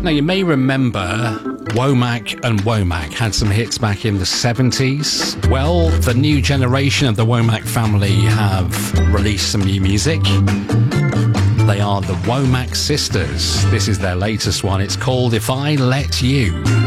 Now, you may remember Womack and Womack had some hits back in the 70s. Well, the new generation of the Womack family have released some new music. They are the Womack Sisters. This is their latest one. It's called If I Let You.